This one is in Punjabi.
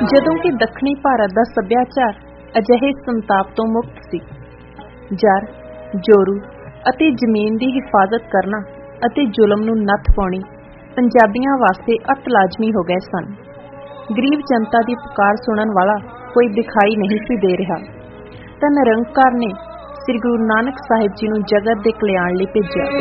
ਜਦੋਂ ਕਿ ਦੱਖਣੀ ਭਾਰਤ ਦਾ ਸੱਭਿਆਚਾਰ ਅਜਿਹੇ ਸੰਤਾਪ ਤੋਂ ਮੁਕਤ ਸੀ। ਜਰ, ਜੋਰੂ ਅਤੇ ਜ਼ਮੀਨ ਦੀ ਹਿਫਾਜ਼ਤ ਕਰਨਾ ਅਤੇ ਜ਼ੁਲਮ ਨੂੰ ਨੱਥ ਪਾਉਣੀ ਪੰਜਾਬੀਆਂ ਵਾਸਤੇ ਅਤ ਲਾਜ਼ਮੀ ਹੋ ਗਏ ਸਨ। ਗਰੀਬ ਜਨਤਾ ਦੀ ਪੁਕਾਰ ਸੁਣਨ ਵਾਲਾ ਕੋਈ ਦਿਖਾਈ ਨਹੀਂ ਸੀ ਦੇ ਰਿਹਾ ਤਾਂ ਨਿਰੰਕਾਰ ਨੇ ਸ੍ਰੀ ਗੁਰੂ ਨਾਨਕ ਸਾਹਿਬ ਜੀ ਨੂੰ ਜਗਤ ਦੇ ਕਲਿਆਣ ਲਈ ਭੇਜਿਆ।